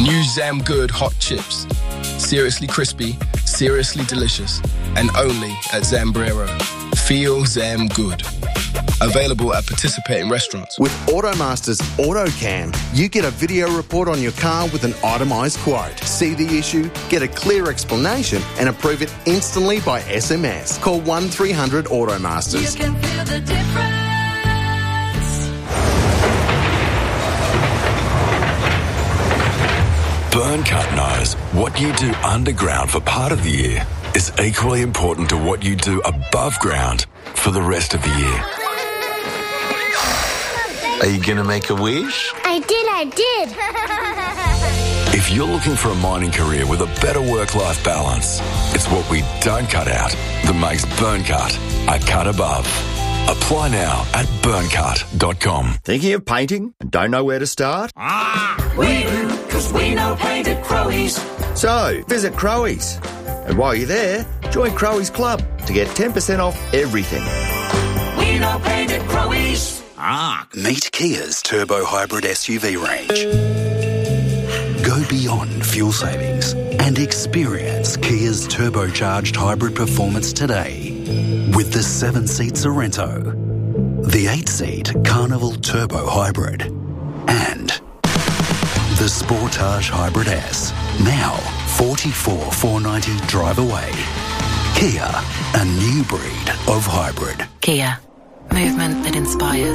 New Zam Good hot chips. Seriously crispy, seriously delicious, and only at Zambrero. Feel Zam Good. Available at participating restaurants. With Automaster's AutoCam, you get a video report on your car with an itemised quote. See the issue, get a clear explanation, and approve it instantly by SMS. Call 1300 Automasters. You can feel the difference. Burncut knows what you do underground for part of the year is equally important to what you do above ground for the rest of the year. Are you going to make a wish? I did. If you're looking for a mining career with a better work-life balance, it's what we don't cut out that makes Burncut a cut above. Apply now at burncut.com. Thinking of painting and don't know where to start? We do, because we know paint at Crowies. So, visit Crowies. And while you're there, join Crowies Club to get 10% off everything. We know paint at Crowies. Meet Kia's turbo hybrid SUV range. Go beyond fuel savings and experience Kia's turbocharged hybrid performance today with the 7-seat Sorrento, the 8-seat Carnival Turbo Hybrid, and the Sportage Hybrid S. Now 44,490 drive away. Kia, a new breed of hybrid. Kia. Movement that inspires.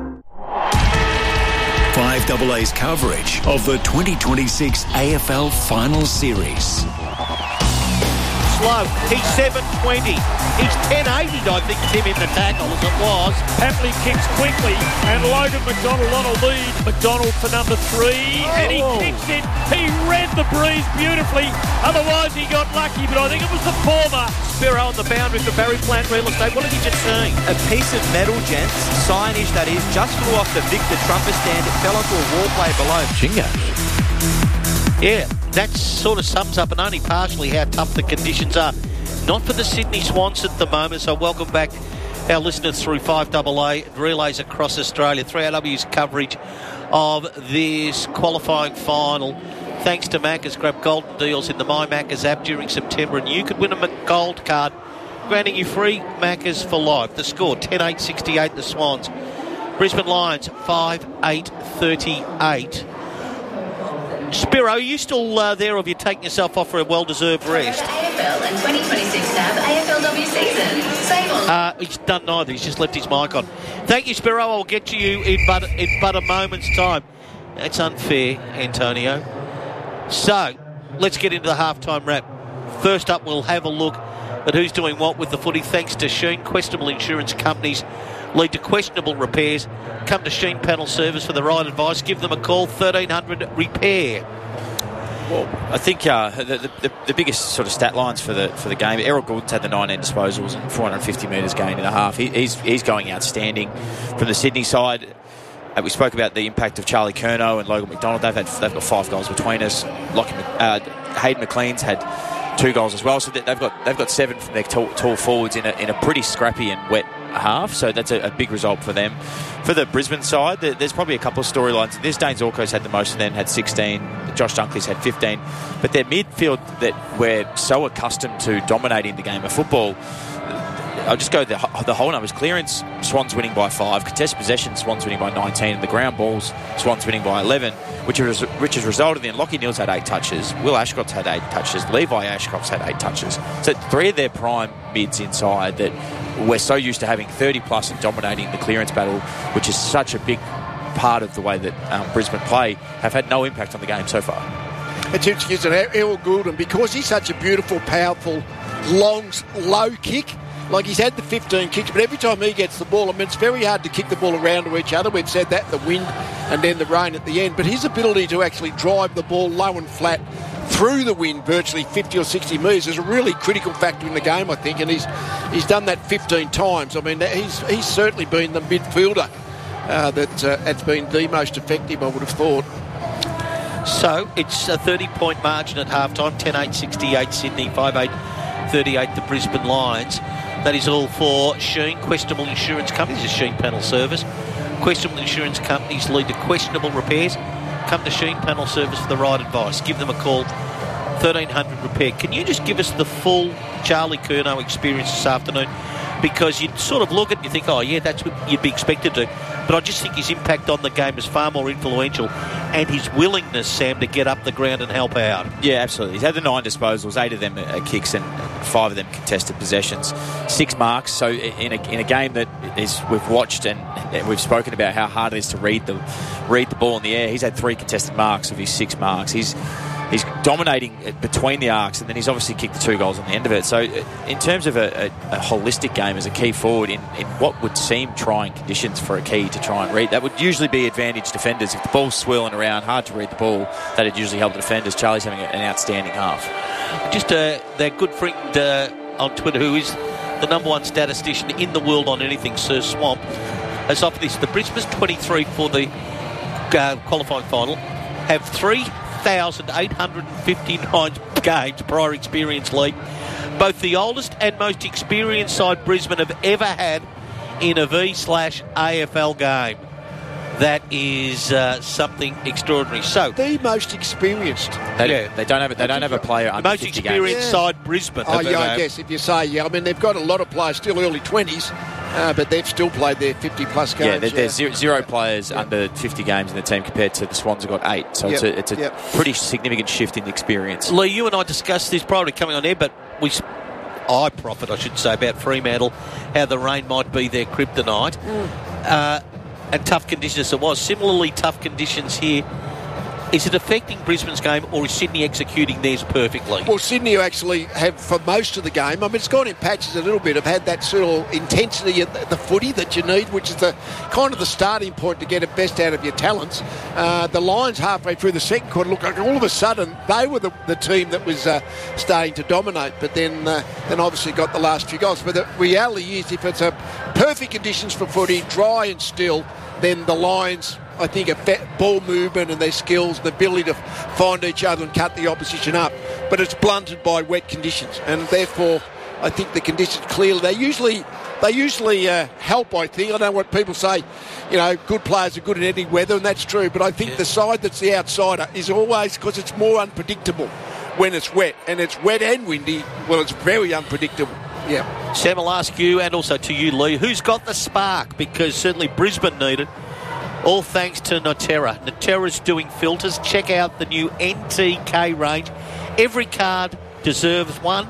5AA's coverage of the 2026 AFL Final Series. Slow. He's 720. He's 1080, I think, Tim, in the tackle as it was. Hapley kicks quickly, and Logan McDonald on a lead. McDonald for number 3, and he kicks it. He read the breeze beautifully. Otherwise, he got lucky, but I think it was the former. Spiro on the boundary for Barry Plant Real Estate. What did he just say? A piece of metal, gents, signage that is, just flew off the Victor Trumper stand. It fell onto a wall play below. Chingo. Yeah, that sort of sums up and only partially how tough the conditions are. Not for the Sydney Swans at the moment, so welcome back our listeners through 5AA and relays across Australia. 3AW's coverage of this qualifying final. Thanks to Macca's. Grab golden deals in the My Macca's app during September and you could win a gold card, granting you free Macca's for life. The score, 10-8-68 the Swans. Brisbane Lions, 5-8-38. Spiro, are you still there, or have you taken yourself off for a well-deserved rest? AFL and 2026 tab AFLW season. Save on. He's done neither. He's just left his mic on. Thank you, Spiro. I'll get to you in but a moment's time. That's unfair, Antonio. So, let's get into the halftime wrap. First up, we'll have a look at who's doing what with the footy. Thanks to Sheen. Questionable insurance companies lead to questionable repairs. Come to Sheen Panel Service for the right advice. Give them a call, 1300 repair. Well, I think the biggest sort of stat lines for the game, Errol Gould's had the 19 disposals and 450 metres gained in a half. He's going outstanding from the Sydney side. We spoke about the impact of Charlie Curnow and Logan McDonald. They've got 5 goals between us. Hayden McLean's had 2 goals as well, so they've got 7 from their tall forwards in a pretty scrappy and wet half, so that's a big result for them. For the Brisbane side, there's probably a couple of storylines. This Dane Zorko's had the most of them, had 16. Josh Dunkley's had 15. But their midfield that we're so accustomed to dominating the game of football, I'll just go the whole numbers. Clearance, Swans winning by 5. Contested possession, Swans winning by 19. And the ground balls, Swans winning by 11, which has resulted in Lachie Neale's had 8 touches. Will Ashcroft's had 8 touches. Levi Ashcroft's had 8 touches. So 3 of their prime mids inside that we're so used to having 30 plus and dominating the clearance battle, which is such a big part of the way that Brisbane play, have had no impact on the game so far. It's interesting, isn't it? Errol Gould, and because he's such a beautiful, powerful, long, low kick, like he's had the 15 kicks, but every time he gets the ball, I mean, it's very hard to kick the ball around to each other. We've said that, the wind and then the rain at the end. But his ability to actually drive the ball low and flat through the wind, virtually 50 or 60 metres, is a really critical factor in the game, I think. And he's done that 15 times. I mean, he's certainly been the midfielder that's been the most effective, I would have thought. So it's a 30-point margin at halftime, 10-8-68 Sydney, 5-8-38 the Brisbane Lions. That is all for Sheen. Questionable insurance companies, a Sheen Panel Service. Questionable insurance companies lead to questionable repairs. come to Sheen Panel Service for the right advice. Give them a call, 1300 Repair. Can you just give us the full Charlie Curnow experience this afternoon? Because you'd sort of look at it and you think, oh, yeah, that's what you'd be expected to. But I just think his impact on the game is far more influential, and his willingness, Sam, to get up the ground and help out. Yeah, absolutely. He's had the 9 disposals, 8 of them are kicks and 5 of them contested possessions, 6 marks. So in a game that is we've watched and we've spoken about how hard it is to read the ball in the air, he's had 3 contested marks of his 6 marks. He's dominating between the arcs, and then he's obviously kicked the 2 goals on the end of it. So in terms of a holistic game as a key forward in what would seem trying conditions for a key to try and read, that would usually be advantage defenders. If the ball's swirling around, hard to read the ball, that'd usually help the defenders. Charlie's having an outstanding half. Just their good friend on Twitter, who is the number 1 statistician in the world on anything, Sir Swamp, has offered this. The Brisbane's 23 for the qualifying final have 3,859 games prior experience lead. Both the oldest and most experienced side Brisbane have ever had in a V/AFL game. That is something extraordinary. So the most experienced. They don't have a player under 50 games. Most experienced side Brisbane. Oh yeah, I guess if you say I mean they've got a lot of players still early 20s. But they've still played their 50-plus games. Yeah, there's 0 players under 50 games in the team compared to the Swans have got 8. So it's a pretty significant shift in the experience. Lee, you and I discussed this prior to coming on air, but I profit, I should say, about Fremantle, how the rain might be their kryptonite. And tough conditions as it was. Similarly tough conditions here. Is it affecting Brisbane's game, or is Sydney executing theirs perfectly? Well, Sydney actually have, for most of the game, I mean, it's gone in patches a little bit, have had that sort of intensity at the footy that you need, which is the kind of the starting point to get the best out of your talents. The Lions, halfway through the second quarter, looked like all of a sudden they were the team that was starting to dominate, but then obviously got the last few goals. But the reality is, if it's perfect conditions for footy, dry and still, then the Lions, I think, ball movement and their skills, the ability to find each other and cut the opposition up. But it's blunted by wet conditions, and therefore I think the conditions clearly they usually help. I think I know what people say. You know, good players are good in any weather, and that's true. But I think the side that's the outsider is always, because it's more unpredictable when it's wet, and it's wet and windy. Well, it's very unpredictable. Yeah. Sam, I'll ask you, and also to you, Lee, who's got the spark? Because certainly Brisbane need it. All thanks to Noterra. Noterra's doing filters. Check out the new NTK range. Every card deserves one.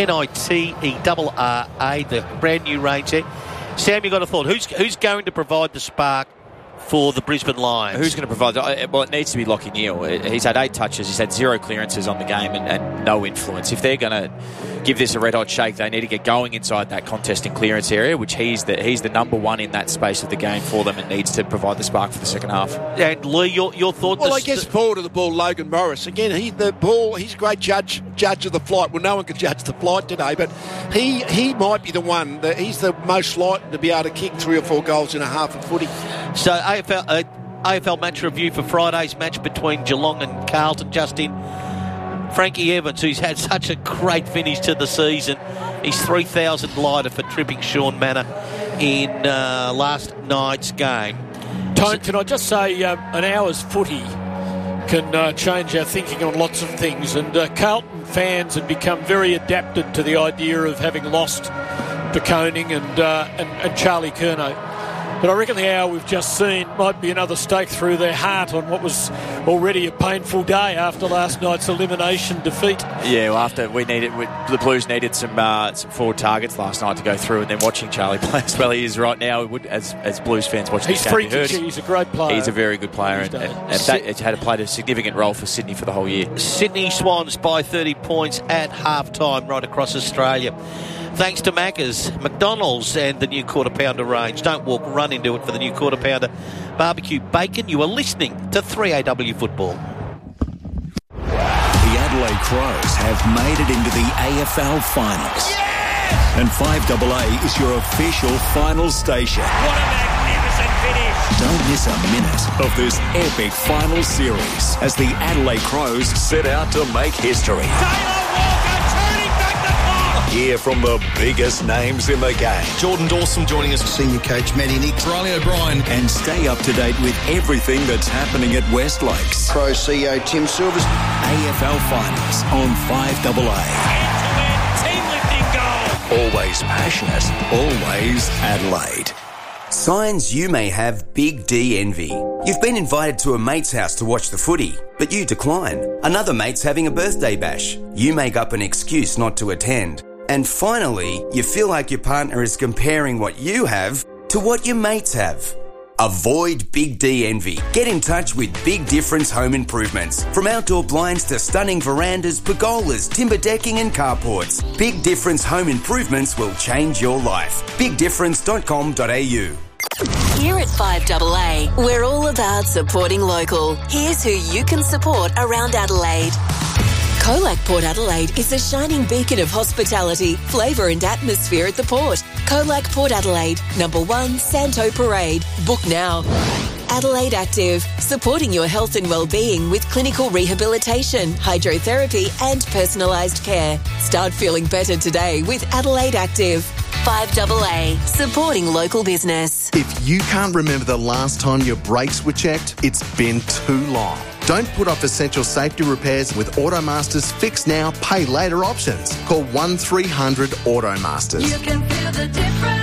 NITERRA, the brand new range there. Sam, you got a thought? Who's going to provide the spark for the Brisbane Lions? Who's going to provide? Well, it needs to be Lachie Neale. He's had 8 touches. He's had 0 clearances on the game and no influence. If they're going to give this a red-hot shake, they need to get going inside that contesting clearance area, which he's the number 1 in that space of the game for them, and needs to provide the spark for the second half. And Lee, your thought? Well, I guess forward of the ball, Logan Morris. Again, he's a great judge of the flight. Well, no one can judge the flight today, but he might be the one. He's the most likely to be able to kick 3 or 4 goals in a half of footy. So AFL match review for Friday's match between Geelong and Carlton, Justin. Frankie Evans, who's had such a great finish to the season, he's 3,000 lighter for tripping Sean Manor in last night's game. Tone, can I just say an hour's footy can change our thinking on lots of things, and Carlton fans have become very adapted to the idea of having lost De Koning and Charlie Curnow. But I reckon the hour we've just seen might be another stake through their heart on what was already a painful day after last night's elimination defeat. Yeah, well, the Blues needed some forward targets last night to go through, and then watching Charlie play as well he is right now, as Blues fans watching this game. He's a great player. He's a very good player, and that had played a significant role for Sydney for the whole year. Sydney Swans by 30 points at half-time right across Australia. Thanks to Macca's, McDonald's and the new Quarter Pounder range. Don't walk, run into it for the new Quarter Pounder barbecue bacon. You are listening to 3AW Football. The Adelaide Crows have made it into the AFL Finals. Yes! And 5AA is your official final station. What a magnificent finish! Don't miss a minute of this epic final series as the Adelaide Crows set out to make history. Taylor Walker turning back the clock! Hear from the biggest names in the game. Jordan Dawson joining us. Senior coach Matty Nicks. Riley O'Brien. And stay up to date with everything that's happening at West Lakes. Pro CEO Tim Silvers. AFL Finals on 5AA. Team lifting goal. Always passionate, always Adelaide. Signs you may have Big D envy. You've been invited to a mate's house to watch the footy, but you decline. Another mate's having a birthday bash. You make up an excuse not to attend. And finally, you feel like your partner is comparing what you have to what your mates have. Avoid Big D envy. Get in touch with Big Difference Home Improvements. From outdoor blinds to stunning verandas, pergolas, timber decking and carports. Big Difference Home Improvements will change your life. BigDifference.com.au. Here at 5AA, we're all about supporting local. Here's who you can support around Adelaide. Colac Port Adelaide is a shining beacon of hospitality, flavour and atmosphere at the port. Colac Port Adelaide, number 1, Santo Parade. Book now. Adelaide Active, supporting your health and well-being with clinical rehabilitation, hydrotherapy and personalised care. Start feeling better today with Adelaide Active. 5AA, supporting local business. If you can't remember the last time your brakes were checked, it's been too long. Don't put off essential safety repairs with Automasters Fix Now, Pay Later options. Call 1300 Automasters. You can feel the difference.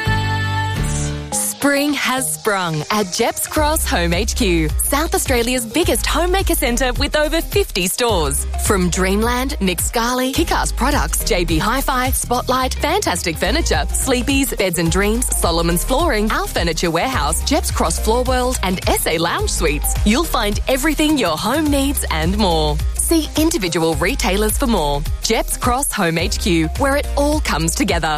Spring has sprung at Jeps Cross Home HQ, South Australia's biggest homemaker centre with over 50 stores. From Dreamland, Nick Scarley, Kick-Ass Products, JB Hi-Fi, Spotlight, Fantastic Furniture, Sleepies, Beds and Dreams, Solomon's Flooring, Our Furniture Warehouse, Jeps Cross Floor World and SA Lounge Suites. You'll find everything your home needs and more. See individual retailers for more. Jeps Cross Home HQ, where it all comes together.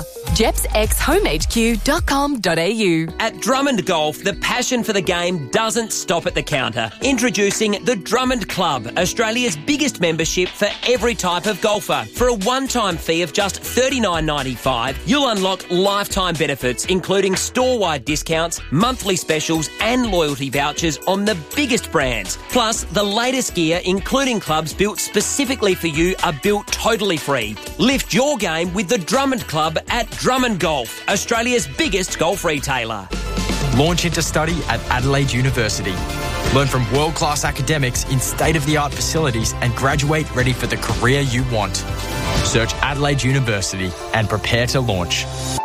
JepsXHomeHQ.com.au. At Drummond Golf, the passion for the game doesn't stop at the counter. Introducing the Drummond Club, Australia's biggest membership for every type of golfer. For a one-time fee of just $39.95, you'll unlock lifetime benefits, including store-wide discounts, monthly specials and loyalty vouchers on the biggest brands. Plus, the latest gear, including clubs built specifically for you, are built totally free. Lift your game with the Drummond Club at Drummond Golf, Australia's biggest golf retailer. Launch into study at Adelaide University. Learn from world-class academics in state-of-the-art facilities and graduate ready for the career you want. Search Adelaide University and prepare to launch.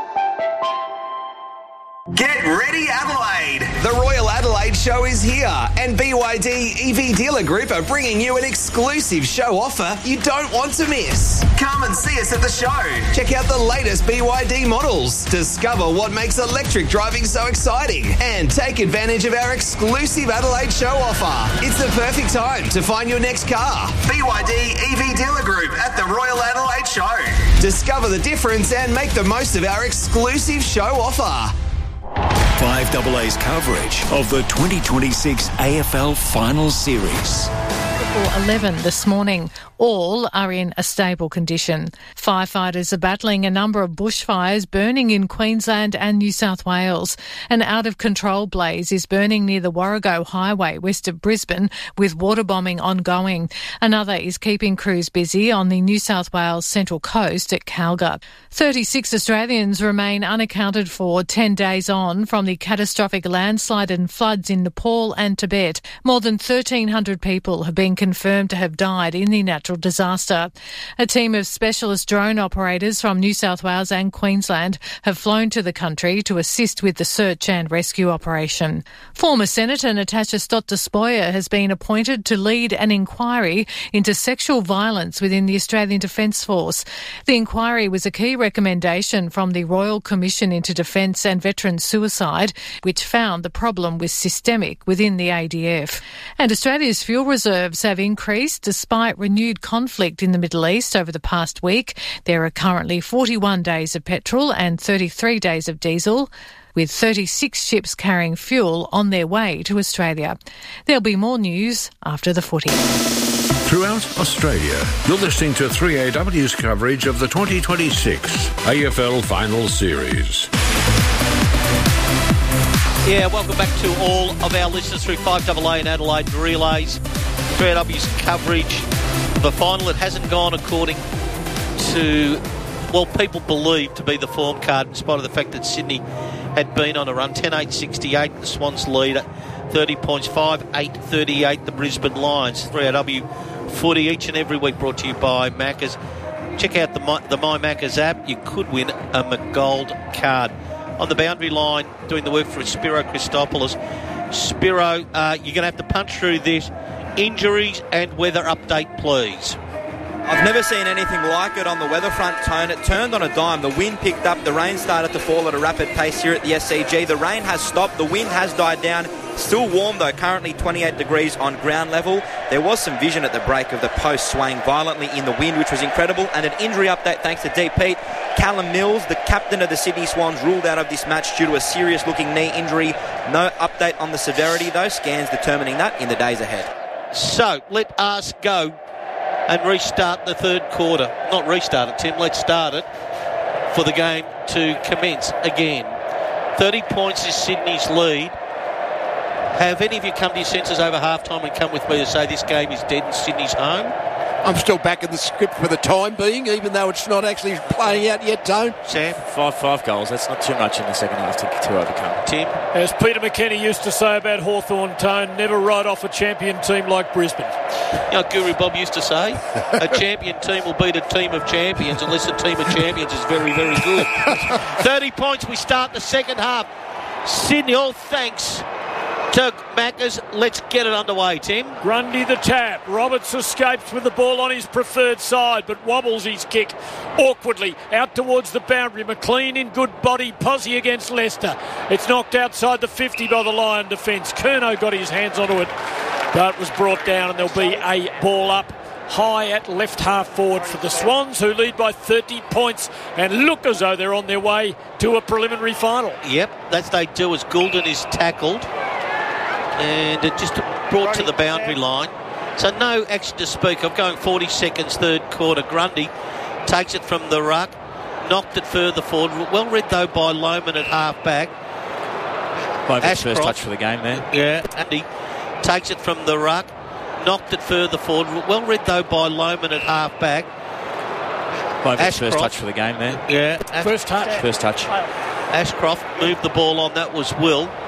Get ready, Adelaide! The Royal Adelaide Show is here, and BYD EV Dealer Group are bringing you an exclusive show offer you don't want to miss. Come and see us at the show. Check out the latest BYD models, discover what makes electric driving so exciting, and take advantage of our exclusive Adelaide Show offer. It's the perfect time to find your next car. BYD EV Dealer Group at the Royal Adelaide Show. Discover the difference and make the most of our exclusive show offer. 5AA's coverage of the 2026 AFL Finals Series. 11 this morning. All are in a stable condition. Firefighters are battling a number of bushfires burning in Queensland and New South Wales. An out-of-control blaze is burning near the Warrego Highway west of Brisbane, with water bombing ongoing. Another is keeping crews busy on the New South Wales Central Coast at Calga. 36 Australians remain unaccounted for 10 days on from the catastrophic landslide and floods in Nepal and Tibet. More than 1,300 people have been confirmed to have died in the natural disaster. A team of specialist drone operators from New South Wales and Queensland have flown to the country to assist with the search and rescue operation. Former Senator Natasha Stott-Despoja has been appointed to lead an inquiry into sexual violence within the Australian Defence Force. The inquiry was a key recommendation from the Royal Commission into Defence and Veteran Suicide, which found the problem was systemic within the ADF. And Australia's fuel reserves have increased despite renewed conflict in the Middle East over the past week. There are currently 41 days of petrol and 33 days of diesel, with 36 ships carrying fuel on their way to Australia. There'll be more news after the footy. Throughout Australia, you're listening to 3AW's coverage of the 2026 AFL Final Series. Yeah, welcome back to all of our listeners through 5AA and Adelaide Relays. 3AW's coverage of the final. It hasn't gone according to well, people believe to be the form card, in spite of the fact that Sydney had been on a run. 10-8-68, the Swans lead at 30 points. 5-8-38, the Brisbane Lions. 3AW footy each and every week, brought to you by Macca's. Check out the My Macca's app. You could win a McGold card. On the boundary line, doing the work for Spiro Christopoulos. Spiro, you're going to have to punch through this. Injuries and weather update, please. I've never seen anything like it on the weather front, Tone. It turned on a dime. The wind picked up. The rain started to fall at a rapid pace here at the SCG. The rain has stopped. The wind has died down. Still warm, though. Currently 28 degrees on ground level. There was some vision at the break of the post swaying violently in the wind, which was incredible. And an injury update thanks to Deep Pete. Callum Mills, the captain of the Sydney Swans, ruled out of this match due to a serious-looking knee injury. No update on the severity, though. Scans determining that in the days ahead. So, let us go and restart the third quarter. Not restart it, Tim. Let's start it for the game to commence again. 30 points is Sydney's lead. Have any of you come to your senses over half-time and come with me to say this game is dead and Sydney's home? I'm still back in the script for the time being, even though it's not actually playing out yet, Tone. Sam? Five goals. That's not too much in the second half to overcome. Tim? As Peter McKenna used to say about Hawthorn, Tone, never write off a champion team like Brisbane. You know, Guru Bob used to say, a champion team will beat a team of champions unless a team of champions is very, very good. 30 points, we start the second half. Sydney, all thanks to Macca's. Let's get it underway, Tim. Grundy the tap. Roberts escapes with the ball on his preferred side, but wobbles his kick awkwardly out towards the boundary. McLean in good body. Posse against Leicester. It's knocked outside the 50 by the Lion defence. Curnow got his hands onto it, but it was brought down, and there'll be a ball up high at left half forward for the Swans, who lead by 30 points and look as though they're on their way to a preliminary final. Yep, that's they do as Goulden is tackled. And it just brought to the boundary line. So no action to speak of. Going 40 seconds, third quarter. Grundy takes it from the ruck. Knocked it further forward. Well read, though, by Lohman at half-back. Ashcroft, first touch for the game there. Yeah, Andy takes it from the ruck. Knocked it further forward. Well read, though, by Lohman at half-back. First touch for the game there. Yeah. First touch. First touch. Ashcroft moved the ball on. That was Will.